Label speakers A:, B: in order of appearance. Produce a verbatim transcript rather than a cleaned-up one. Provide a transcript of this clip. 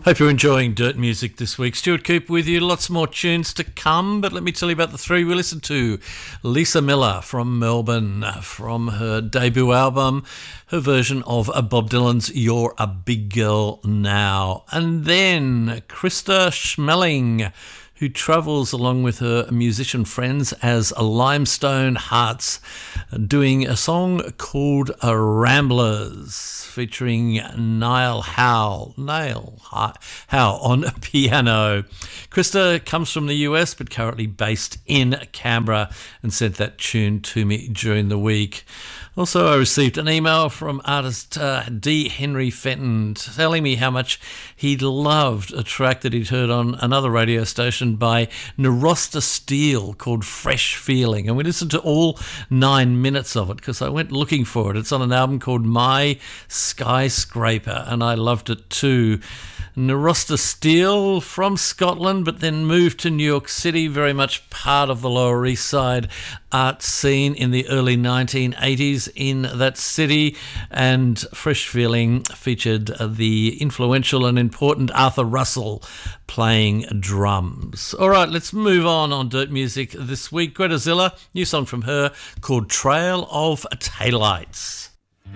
A: Hope you're enjoying Dirt Music this week. Stuart Cooper with you. Lots more tunes to come, but let me tell you about the three we listened to. Lisa Miller from Melbourne, from her debut album, her version of Bob Dylan's You're a Big Girl Now. And then Krista Schmeling, who travels along with her musician friends as Limestone Hearts, doing a song called Ramblers, featuring Niall Howe, Niall Howe on piano. Krista comes from the U S but currently based in Canberra and sent that tune to me during the week. Also, I received an email from artist uh, D. Henry Fenton telling me how much he loved a track that he'd heard on another radio station by Narosta Steele called Fresh Feeling. And we listened to all nine minutes of it because I went looking for it. It's on an album called My Skyscraper, and I loved it too. Narosta Steele from Scotland, but then moved to New York City, very much part of the Lower East Side art scene in the early nineteen eighties in that city, and Fresh Feeling featured the influential and important Arthur Russell playing drums. All right, let's move on on Dirt Music this week. Greta Zilla, new song from her called Trail of Taillights.